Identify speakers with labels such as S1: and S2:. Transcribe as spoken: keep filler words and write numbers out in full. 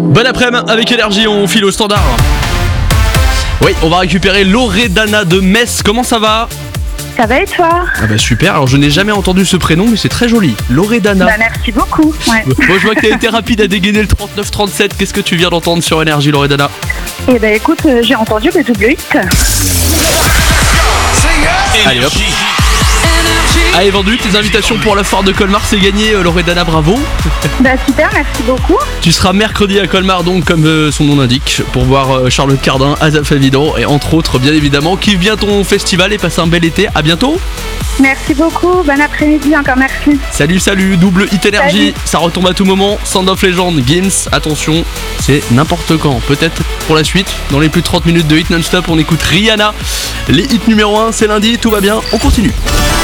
S1: Bon après-midi avec Énergie, on file au standard. Oui, on va récupérer Loredana de Metz. Comment ça va ?
S2: Ça va et toi ?
S1: Ah bah super, alors je n'ai jamais entendu ce prénom mais c'est très joli, Loredana.
S2: Bah merci beaucoup. Ouais.
S1: Bon, je vois que tu as été rapide à dégainer le trente-neuf trente-sept. Qu'est-ce que tu viens d'entendre sur Énergie, Loredana ?
S2: Eh bah écoute, euh, j'ai entendu le double hit.
S1: Allez hop. Allez, vendu, tes invitations pour la foire de Colmar, c'est gagné, euh, Loredana, bravo.
S2: Bah super, merci beaucoup.
S1: Tu seras mercredi à Colmar, donc comme euh, son nom l'indique, pour voir euh, Charles Cardin, Azaf Avidan et entre autres, bien évidemment. Kiffe bien ton festival et passe un bel été. À bientôt.
S2: Merci beaucoup, bon après-midi encore, merci.
S1: Salut, salut, double hit Énergie, ça retombe à tout moment. Sound of Legend, Gims, attention, c'est n'importe quand. Peut-être pour la suite, dans les plus de trente minutes de hit non-stop, on écoute Rihanna. Les hits numéro un, c'est lundi, tout va bien, on continue.